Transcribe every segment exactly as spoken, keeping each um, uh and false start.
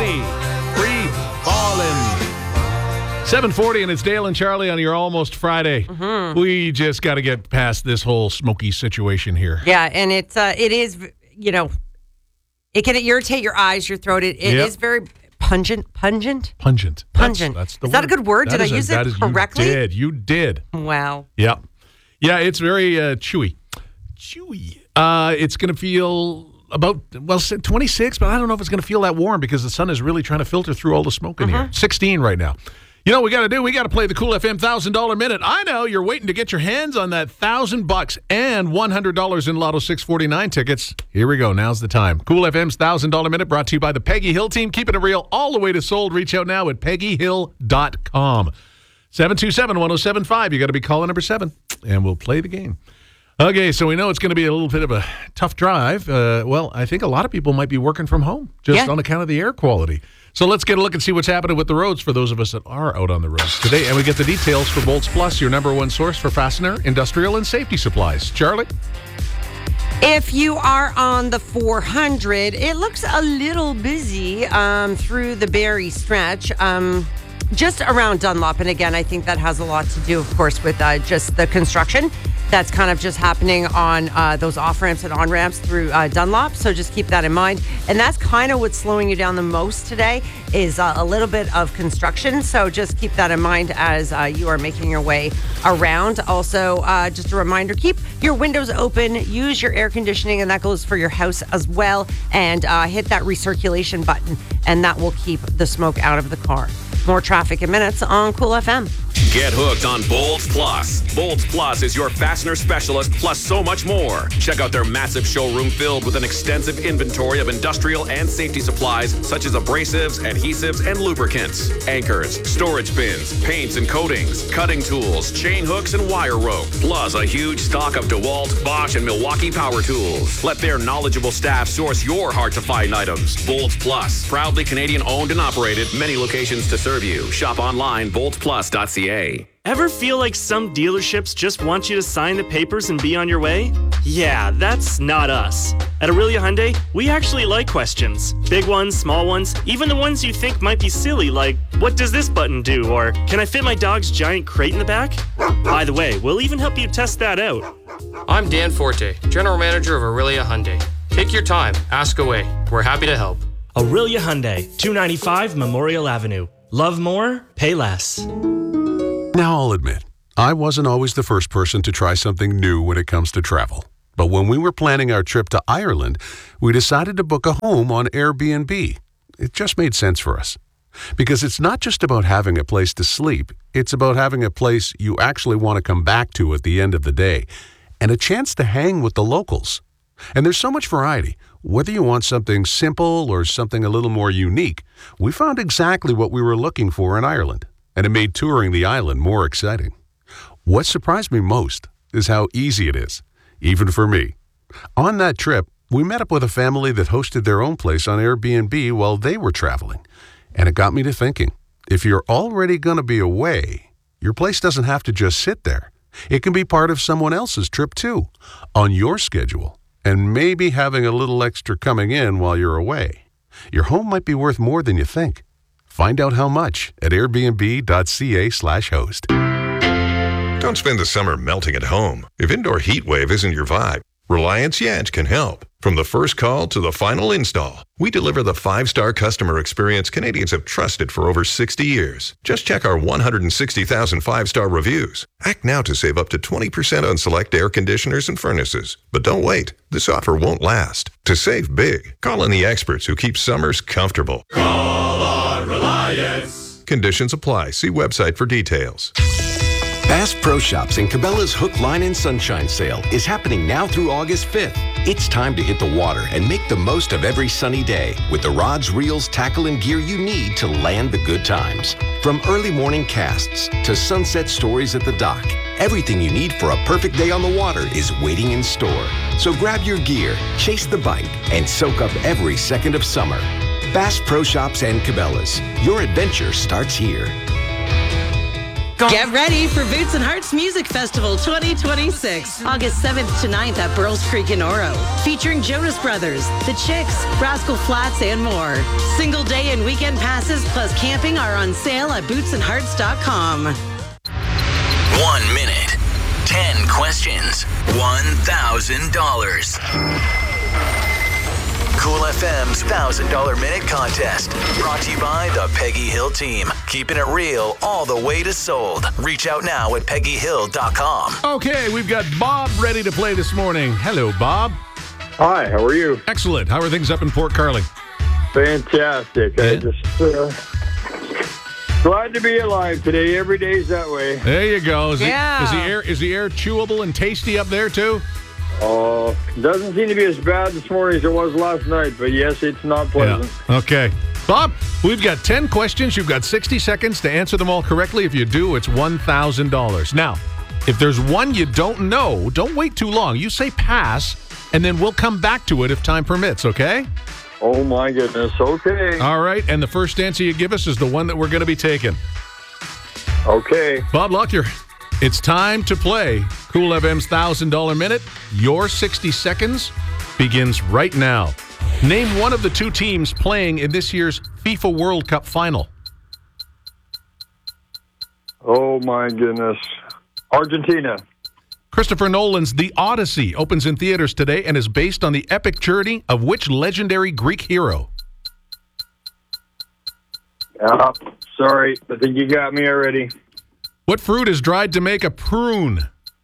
Hey, free ballin'. seven forty, and it's Dale and Charlie on your Almost Friday. Mm-hmm. We just got to get past this whole smoky situation here. Yeah, and it's uh, it is, you know, it can irritate your eyes, your throat. It, it Yep. is very pungent. Pungent? Pungent. Pungent. That's, that's the is word. that a good word? That Did I is a- use that it is- correctly? You did. You did. Wow. Yeah. Yeah, it's very uh, chewy. Chewy. Uh, it's going to feel about, well, twenty-six, but I don't know if it's going to feel that warm because the sun is really trying to filter through all the smoke in Mm-hmm. here. sixteen right now. You know what we got to do? We got to play the Cool F M one thousand dollars Minute. I know you're waiting to get your hands on that one thousand bucks and one hundred dollars in Lotto six forty-nine tickets. Here we go. Now's the time. Cool F M's one thousand dollars Minute brought to you by the Peggy Hill team. Keeping it real all the way to sold. Reach out now at peggy hill dot com. seven two seven, one oh seven five. You got to be caller number seven, and we'll play the game. Okay, so we know it's going to be a little bit of a tough drive. Uh, well, I think a lot of people might be working from home just Yeah. on account of the air quality. So let's get a look and see what's happening with the roads for those of us that are out on the roads today. And we get the details for Bolts Plus, your number one source for fastener, industrial, and safety supplies. Charlie? If you are on the four hundred, it looks a little busy um, through the Barrie stretch. Um, just around Dunlop. And again, I think that has a lot to do, of course, with uh, just the construction that's kind of just happening on uh, those off-ramps and on-ramps through uh, Dunlop. So just keep that in mind. And that's kind of what's slowing you down the most today is uh, a little bit of construction. So just keep that in mind as uh, you are making your way around. Also, uh, just a reminder, keep your windows open, use your air conditioning, and that goes for your house as well. And uh, hit that recirculation button, and that will keep the smoke out of the car. More traffic in minutes on Cool F M. Get hooked on Bolts Plus. Bolts Plus is your fastener specialist, plus so much more. Check out their massive showroom filled with an extensive inventory of industrial and safety supplies, such as abrasives, adhesives, and lubricants, anchors, storage bins, paints and coatings, cutting tools, chain hooks, and wire rope, plus a huge stock of DeWalt, Bosch, and Milwaukee power tools. Let their knowledgeable staff source your hard-to-find items. Bolts Plus, proudly Canadian-owned and operated, many locations to serve you. Shop online, bolts plus dot c a. Ever feel like some dealerships just want you to sign the papers and be on your way? Yeah, that's not us. At Aurelia Hyundai, we actually like questions. Big ones, small ones, even the ones you think might be silly, like, what does this button do? Or, can I fit my dog's giant crate in the back? By the way, we'll even help you test that out. I'm Dan Forte, General Manager of Aurelia Hyundai. Take your time, ask away. We're happy to help. Aurelia Hyundai, two ninety-five Memorial Avenue. Love more, pay less. Now, I'll admit, I wasn't always the first person to try something new when it comes to travel. But when we were planning our trip to Ireland, we decided to book a home on Airbnb. It just made sense for us. Because it's not just about having a place to sleep, it's about having a place you actually want to come back to at the end of the day, and a chance to hang with the locals. And there's so much variety. Whether you want something simple or something a little more unique, we found exactly what we were looking for in Ireland, and it made touring the island more exciting. What surprised me most is how easy it is, even for me. On that trip, we met up with a family that hosted their own place on Airbnb while they were traveling, and it got me to thinking, if you're already going to be away, your place doesn't have to just sit there. It can be part of someone else's trip too, on your schedule. And maybe having a little extra coming in while you're away. Your home might be worth more than you think. Find out how much at airbnb.ca slash host. Don't spend the summer melting at home. If indoor heat wave isn't your vibe, Reliance Yant can help. From the first call to the final install, we deliver the five-star customer experience Canadians have trusted for over sixty years. Just check our one hundred sixty thousand five-star reviews. Act now to save up to twenty percent on select air conditioners and furnaces. But don't wait. This offer won't last. To save big, call in the experts who keep summers comfortable. Call on Reliance. Conditions apply. See website for details. Bass Pro Shops and Cabela's Hook, Line, and Sunshine sale is happening now through August fifth. It's time to hit the water and make the most of every sunny day with the rods, reels, tackle, and gear you need to land the good times. From early morning casts to sunset stories at the dock, everything you need for a perfect day on the water is waiting in store. So grab your gear, chase the bite, and soak up every second of summer. Bass Pro Shops and Cabela's. Your adventure starts here. Get ready for Boots and Hearts Music Festival twenty twenty-six, August seventh to ninth at Burles Creek in Oro, featuring Jonas Brothers, The Chicks, Rascal Flatts, and more. Single day and weekend passes plus camping are on sale at boots and hearts dot com. One minute, ten questions, one thousand dollars. Cool F M's one thousand dollars Minute Contest. Brought to you by the Peggy Hill Team. Keeping it real all the way to sold. Reach out now at peggy hill dot com. Okay, we've got Bob ready to play this morning. Hello, Bob. Hi, how are you? Excellent. How are things up in Port Carling? Fantastic. Yeah. I just uh, glad to be alive today. Every day's that way. There you go. Is, Yeah. the, is, the air, is the air chewable and tasty up there, too? Oh, doesn't seem to be as bad this morning as it was last night, but yes, it's not pleasant. Yeah. Okay. Bob, we've got ten questions. You've got sixty seconds to answer them all correctly. If you do, it's one thousand dollars. Now, if there's one you don't know, don't wait too long. You say pass, and then we'll come back to it if time permits, okay? Oh, my goodness. Okay. All right, and the first answer you give us is the one that we're going to be taking. Okay. Bob Lockyer, it's time to play Cool F M's one thousand dollars Minute. Your sixty seconds begins right now. Name one of the two teams playing in this year's FIFA World Cup final. Oh, my goodness. Argentina. Christopher Nolan's The Odyssey opens in theaters today and is based on the epic journey of which legendary Greek hero? Uh, sorry, I think you got me already. What fruit is dried to make a prune?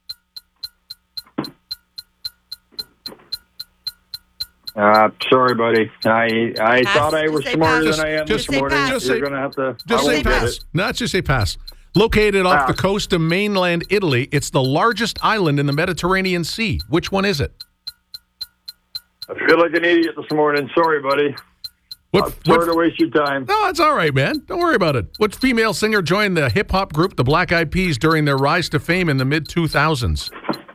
Uh, sorry, buddy. I I Pass. thought I was Say smarter pass. than I am Just this say morning. pass. Just You're say- going to have to... Just I say won't get pass. it. No, just say pass. Located off the Pass. coast of mainland Italy, it's the largest island in the Mediterranean Sea. Which one is it? I feel like an idiot this morning. Sorry, buddy. What, I'm sorry what- to waste your time. No, it's all right, man. Don't worry about it. What female singer joined the hip-hop group The Black Eyed Peas during their rise to fame in the mid two thousands?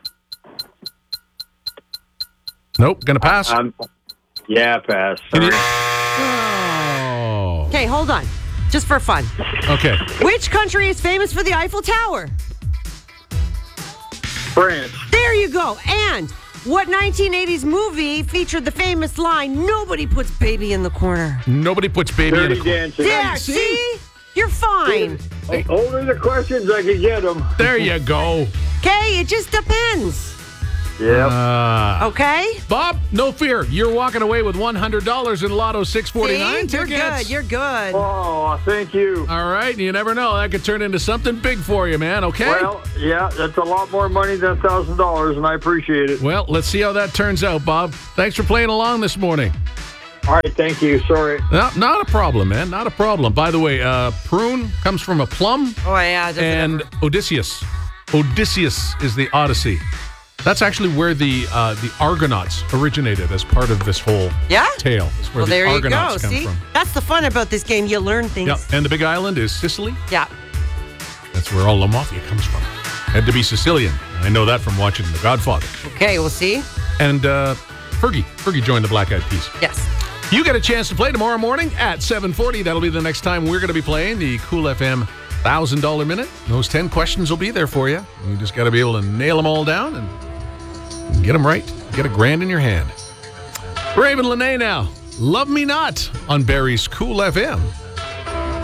Nope. Gonna pass? Um, yeah, pass. Can you- Sorry. Oh. Okay, hold on. Just for fun. Okay. Which country is famous for the Eiffel Tower? France. There you go. And what nineteen eighties movie featured the famous line, "Nobody puts baby in the corner"? Nobody puts baby in Dirty a corner. Dancing. There, see? You're fine. The older the questions, I can get them. There you go. Okay, it just depends. Yep. Uh, Okay? Bob, no fear. You're walking away with one hundred dollars in Lotto six forty-nine See? You're tickets. good. You're good. Oh, thank you. All right, you never know. That could turn into something big for you, man, okay? Well, yeah, that's a lot more money than one thousand dollars, and I appreciate it. Well, let's see how that turns out, Bob. Thanks for playing along this morning. All right, thank you. Sorry. No, not a problem, man. Not a problem. By the way, uh, prune comes from a plum, Oh, yeah. doesn't and ever- Odysseus. Odysseus is the Odyssey. That's actually where the uh, the Argonauts originated as part of this whole Yeah? tale. Is where Well, the there you Argonauts go. come See? from. That's the fun about this game. You learn things. Yeah, and the big island is Sicily. Yeah. That's where all the mafia comes from. Had to be Sicilian. I know that from watching The Godfather. Okay, we'll see. And uh, Fergie. Fergie joined the Black Eyed Peas. Yes. You get a chance to play tomorrow morning at seven forty. That'll be the next time we're going to be playing the Cool F M one thousand dollars Minute. Those ten questions will be there for you. You just got to be able to nail them all down and get them right. Get a grand in your hand. Raven Lene now. Love Me Not on Barry's Cool F M.